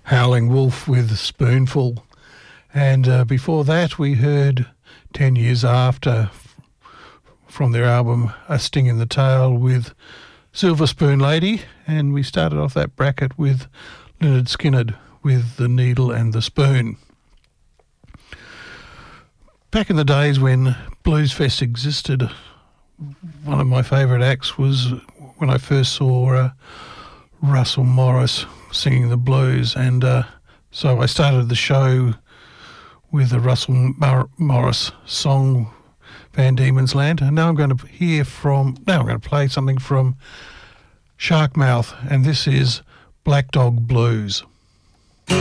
Howling Wolf with Spoonful. And before that we heard 10 Years After from their album A Sting in the Tail with Silver Spoon Lady. And we started off that bracket with Lynyrd Skynyrd with The Needle and the Spoon. Back in the days when Bluesfest existed, one of my favourite acts was when I first saw Russell Morris singing the blues, and so I started the show with a Russell Morris song, Van Diemen's Land, and now I'm going to play something from Sharkmouth, and this is Black Dog Blues.